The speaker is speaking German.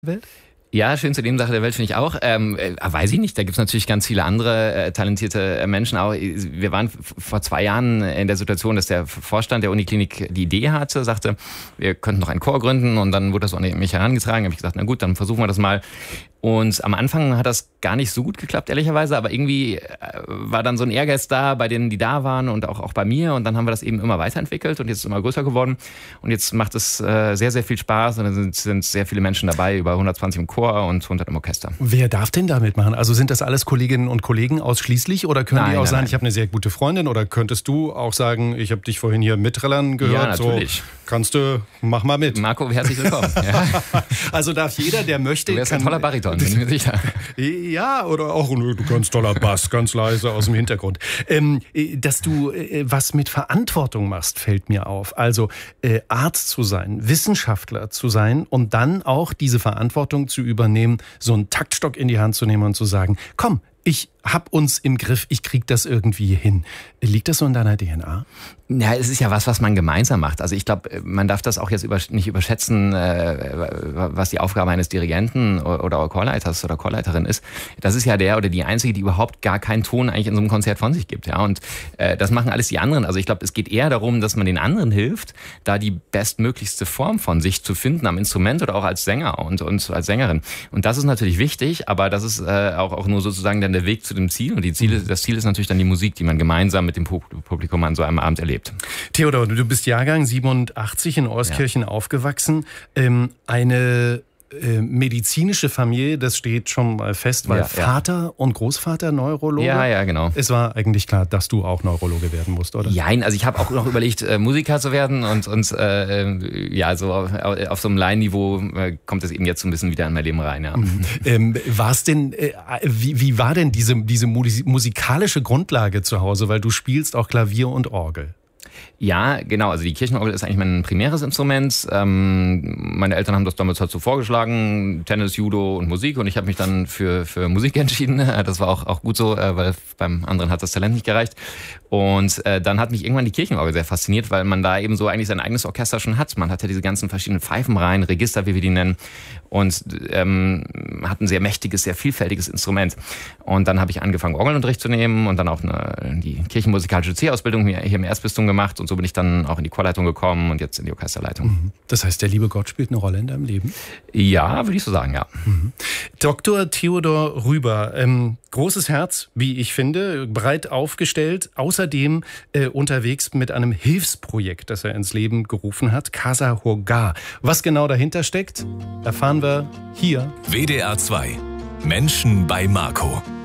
Welt? Ja, schönste Nebensache der Welt finde ich auch. Weiß ich nicht, da gibt's natürlich ganz viele andere talentierte Menschen auch. Wir waren vor 2 Jahren in der Situation, dass der Vorstand der Uniklinik die Idee hatte, sagte, wir könnten noch einen Chor gründen, und dann wurde das an mich herangetragen. Habe ich gesagt, na gut, dann versuchen wir das mal. Und am Anfang hat das gar nicht so gut geklappt, ehrlicherweise, aber irgendwie war dann so ein Ehrgeiz da bei denen, die da waren, und auch bei mir, und dann haben wir das eben immer weiterentwickelt und jetzt ist es immer größer geworden und jetzt macht es sehr, sehr viel Spaß, und dann sind sehr viele Menschen dabei, über 120 im Chor und 100 im Orchester. Wer darf denn da mitmachen? Also sind das alles Kolleginnen und Kollegen ausschließlich, oder können die auch sagen, ich habe eine sehr gute Freundin, oder könntest du auch sagen, ich habe dich vorhin hier mitträllern gehört? Ja, natürlich. So, kannst du, mach mal mit. Marco, herzlich willkommen. Ja. Also darf jeder, der möchte... Du wärst ein toller Bariton, bin ich mir sicher. Ja, oder auch ein ganz toller Bass, ganz leise aus dem Hintergrund. Dass du was mit Verantwortung machst, fällt mir auf. Also Arzt zu sein, Wissenschaftler zu sein und dann auch diese Verantwortung zu übernehmen, so einen Taktstock in die Hand zu nehmen und zu sagen, komm, ich hab uns im Griff, ich krieg das irgendwie hin. Liegt das so in deiner DNA? Ja, es ist ja was man gemeinsam macht. Also ich glaube, man darf das auch jetzt nicht überschätzen, was die Aufgabe eines Dirigenten oder Chorleiters oder Chorleiterin ist. Das ist ja der oder die Einzige, die überhaupt gar keinen Ton eigentlich in so einem Konzert von sich gibt. Ja, und das machen alles die anderen. Also ich glaube, es geht eher darum, dass man den anderen hilft, da die bestmöglichste Form von sich zu finden am Instrument oder auch als Sänger und als Sängerin. Und das ist natürlich wichtig, aber das ist auch nur sozusagen dann der Weg zu dem Ziel. Und das Ziel ist natürlich dann die Musik, die man gemeinsam mit dem Publikum an so einem Abend erlebt. Theodor, du bist Jahrgang 87 in Euskirchen aufgewachsen. Eine medizinische Familie, das steht schon mal fest, weil Vater und Großvater Neurologe. Ja, genau. Es war eigentlich klar, dass du auch Neurologe werden musst, oder? Nein, also ich habe auch noch überlegt, Musiker zu werden und so auf so einem Laienniveau kommt es eben jetzt so ein bisschen wieder in mein Leben rein. Ja. War's denn, wie war denn diese musikalische Grundlage zu Hause? Weil du spielst auch Klavier und Orgel. Ja, genau. Also die Kirchenorgel ist eigentlich mein primäres Instrument. Meine Eltern haben das damals halt so vorgeschlagen, Tennis, Judo und Musik. Und ich habe mich dann für Musik entschieden. Das war auch gut so, weil beim anderen hat das Talent nicht gereicht. Und dann hat mich irgendwann die Kirchenorgel sehr fasziniert, weil man da eben so eigentlich sein eigenes Orchester schon hat. Man hat ja diese ganzen verschiedenen Pfeifenreihen, Register, wie wir die nennen. Und hat ein sehr mächtiges, sehr vielfältiges Instrument. Und dann habe ich angefangen, Orgelunterricht zu nehmen und dann auch die kirchenmusikalische C-Ausbildung hier im Erzbistum gemacht. Und so bin ich dann auch in die Chorleitung gekommen und jetzt in die Orchesterleitung. Das heißt, der liebe Gott spielt eine Rolle in deinem Leben? Ja, würde ich so sagen, ja. Dr. Theodor Rüber, großes Herz, wie ich finde, breit aufgestellt. Außerdem unterwegs mit einem Hilfsprojekt, das er ins Leben gerufen hat, Casa Hogar. Was genau dahinter steckt, erfahren wir hier. WDR 2. Menschen bei Marco.